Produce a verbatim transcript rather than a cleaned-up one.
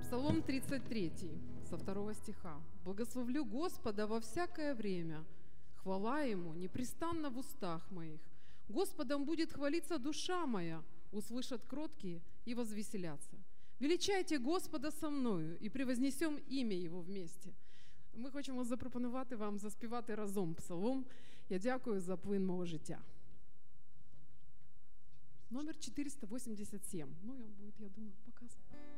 Псалом тридцать три, со второго стиха. «Благословлю Господа во всякое время, хвала Ему непрестанно в устах моих. Господом будет хвалиться душа моя, услышат кроткие и возвеселятся. Величайте Господа со мною і превознесем ім'я Його вместе». Ми хочемо запропонувати вам заспівати разом псалом «Я дякую за плин мого життя». Номер четыреста восемьдесят семь. Ну, он будет, я думаю, показан.